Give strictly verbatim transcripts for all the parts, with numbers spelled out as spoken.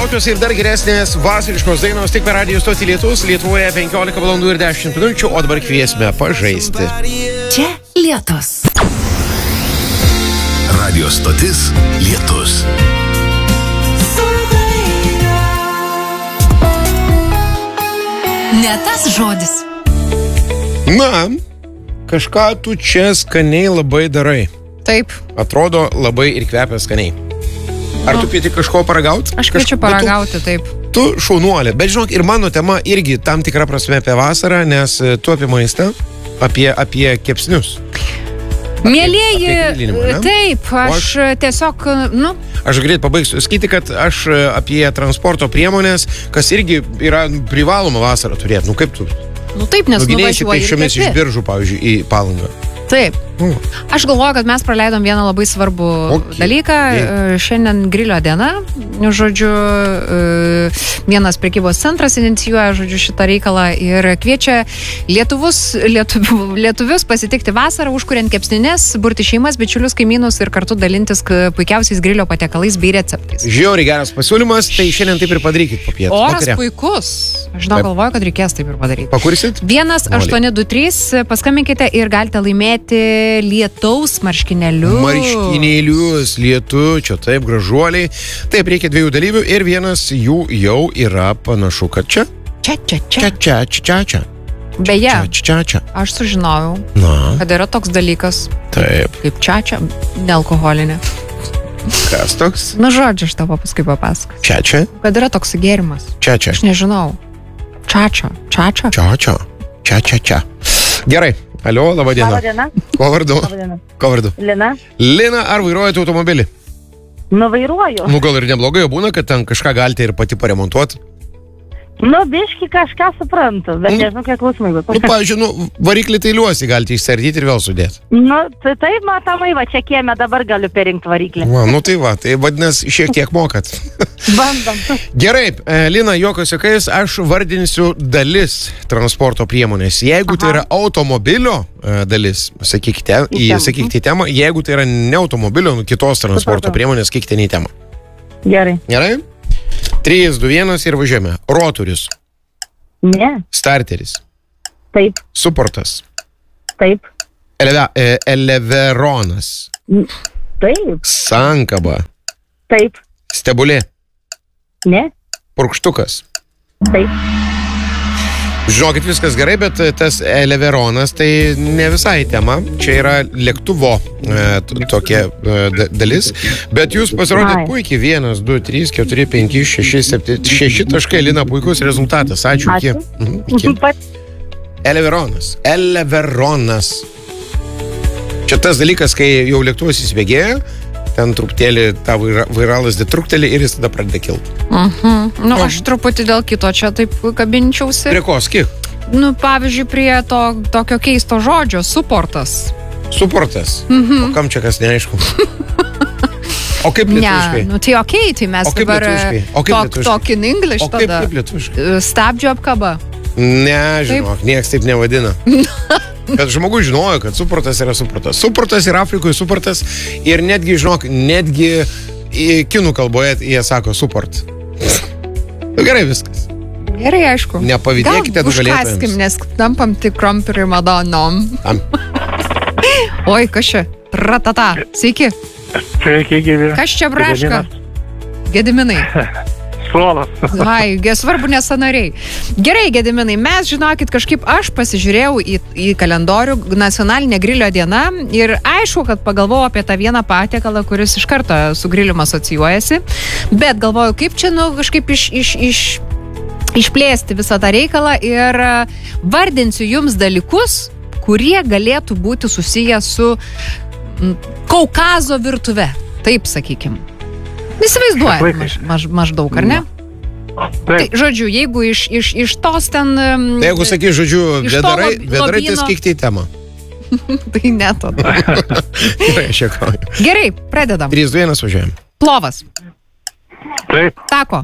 Tokios ir dar geresnės vasariškos dainos tik per radijo stotį Lietus. Lietuvoje penkiolika valandų ir dešimt minučių, o dabar kviesime pažaisti. Čia Lietus. Radio stotis Lietus. Ne tas žodis. Na, kažką tu čia skaniai labai darai. Taip. Atrodo labai ir kvepia skaniai. Ar tu kvieti kažko paragauti? Aš kviečiu paragauti, taip. Tu šaunuolė, bet žinok, ir mano tema irgi tam tikrą prasme apie vasarą, nes tu apie maistą, apie, apie kepsnius. Mielieji, apie, apie taip, aš, aš tiesiog, nu... Aš greit pabaigsiu skaityti, kad aš apie transporto priemonės, kas irgi yra privaloma vasarą turėti. Nu kaip tu? Nu taip, nes nuvažiuoji pėsčiomis iš Biržų, pavyzdžiui, į Palangą. Taip. Mm. Aš galvoju, kad mes praleidom vieną labai svarbų okay. dalyką. Yeah. Šiandien grilio diena. Žodžiu, vienas prekybos centras inicijuoja, žodžiu, šitą reikalą ir kviečia lietuvus, lietuvių, lietuvius pasitikti vasarą, užkuriant kepsnines, burti šeimas, bičiulius, kaimynus ir kartu dalintis puikiausiais grilio patiekalais bei receptais. Žiauriai geras pasiūlymas, tai šiandien taip ir padarykit po pietų. Oras Vakarė. Puikus. Aš žinau, galvoju, kad reikės taip ir padaryti. Pakursit? vienas aštuoni du trys, paskambinkite ir galite laimėti lietaus marškinėlius. Marškinėlius, lietučio, taip, gražuoliai. Taip, reikia dviejų dalyvių ir vienas jų jau yra panašu, kad čia. Čia, čia, čia. Čia, čia, čia, čia, čia. Beje, čia, čia, čia. aš sužinojau, Na. kad yra toks dalykas. Taip. Kaip čia, čia, nealkoholinė. Kas toks? Nu, žodžiu, aš tavo paskui papasakosiu. Čia, čia. Kad yra toks gėrimas. Čia, čia. Aš nežinau. Čia, čia, čia, čia. Čia, čia. Čia, čia, čia. Gerai. Alio, laba diena. Labą dieną. Ko vardu? Labą dieną. Ko vardu? Lina. Lina, ar vairuojate automobilį? Nu, vairuoju. Nu, gal ir neblogai jau būna, kad ten kažką galite ir pati paremontuoti. Nu, biški kažką suprantu, bet mm. nežinau, kiek klausimai bus. Nu, pavyzdžiui, nu, variklį tai liuosi galite išsardyti ir vėl sudėti. Nu, tai taip, matomai, va, čia kieme dabar galiu perinkti variklį. Va, nu tai va, tai vadinasi, šiek tiek mokat. Bandom. Gerai, Lina, juokos juokais, aš vardinsiu dalis transporto priemonės. Jeigu Aha. tai yra automobilio dalis, sakykite, į, sakykite į temą, jeigu tai yra ne automobilio, nu, kitos transporto Supratau. priemonės, sakykite į temą. Gerai. Gerai? trys, du, vienas ir važiuojame. Rotorius. Ne. Starteris. Taip. Suportas. Taip. Eleve, e, eleveronas. Taip. Sankaba. Taip. Stebulė. Ne. Purkštukas. Taip. Žinokit, viskas gerai, bet tas eleveronas tai ne visai tema. Čia yra lėktuvo e, tokia e, dalis. Bet jūs pasirodėt puikiai. Vienas, du, trys, keturi, penki, šeši, septyni, šeši taškai. Lina, puikus rezultatas. Ačiū. Ačiū. Iki. iki. Eleveronas. Eleveronas. Čia tas dalykas, kai jau lėktuvas įsibėgėja, ten truputėlį tą vairalas detruktelį ir jis tada pradeda kilti. Mhm. Nu, aš truputį dėl kito čia taip kabinčiausi. Prie ko, skik? Nu, pavyzdžiui, prie to tokio keisto žodžio, suportas. Suportas? Mhm. O kam čia kas neaišku? O kaip lietuviškai? Ne, nu tai okei, okay, tai mes o kaip dabar lietuviškai? talk in English o kaip, tada. kaip lietuviškai? Stabdžio apkaba. Ne, žinok, nieks taip nevadina. Bet žmogus žinojo, kad suportas yra suportas. Suportas yra Afrikoje suportas ir netgi, žinok, netgi į kinų kalboje jie sako suport. Gerai viskas. Gerai, aišku. Nepavydėkite nugalėtojams. Gal užkaskim, nes tampam tikrom primadonom. Tam. Oi, kas čia? Ratata. Sveiki. Sveiki, gyvi. Kas čia braška? Gediminai. Suolas. Ai, svarbu nesanariai. Gerai, Gediminai, mes, žinokit, kažkaip aš pasižiūrėjau į, į kalendorių nacionalinė grilio diena ir aišku, kad pagalvojau apie tą vieną patiekalą, kuris iš karto su grilium asocijuojasi, bet galvoju, kaip čia, nu, kažkaip iš, iš, iš, išplėsti visą tą reikalą ir vardinsiu jums dalykus, kurie galėtų būti susiję su Kaukazo virtuve, taip sakykim. Įsivaizduoja maž, maž, maždaug, ar ne? Taip. Tai, žodžiu, jeigu iš, iš, iš tos ten... Tai jeigu sakai, žodžiu, vedarai, vedarai tai skikti į temą. Tai ne to. Gerai, šiekauju. Gerai, pradedam. trys, du, vienas važiuojam. Plovas. Taip. Tako.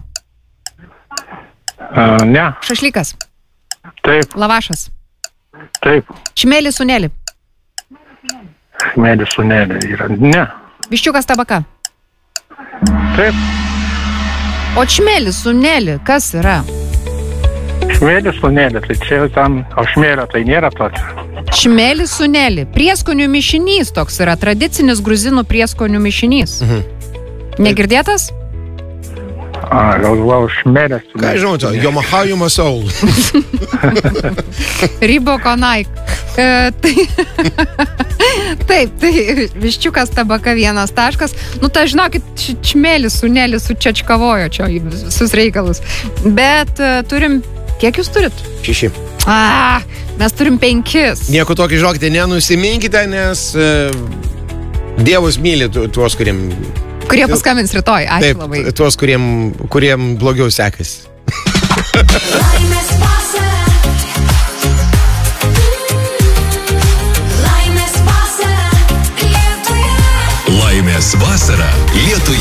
Uh, ne. Šašlykas. Taip. Lavašas. Taip. Šmelį sunelį. Šmelį sunelį yra. Ne. Viščiukas tabaka. Taip. O čmelis su neli, kas yra? Šmėlis sunėlė, tai čia jau ten, o šmėlė tai nėra tokia. Šmelis su neli. Prieskonių mišinys toks yra, tradicinis gruzinų prieskonių mišinys. Mhm. Negirdėtas? A, galvau, šmėlės Ką žinau, to, Yamaha Yuma Soul. Ribokonai. E, tai... Taip, tai viščiukas tabaka vienas taškas. Nu, tai žinokit, č- čmelis su neli su čečkavojo čia į visus reikalus. Bet e, turim, kiek jūs turit? Šeši. A, mes turim penkis. Nieko tokio, žinokite, nenusiminkite, nes e, Dievus myli tu, tuos, kuriem... Kurie paskambins rytoj. Ačiū Taip, labai. tuos, kuriem, kuriem blogiau sekasi. Laimės vasara. Laimės vasara Lietuvoje. Laimės vasara Lietuje.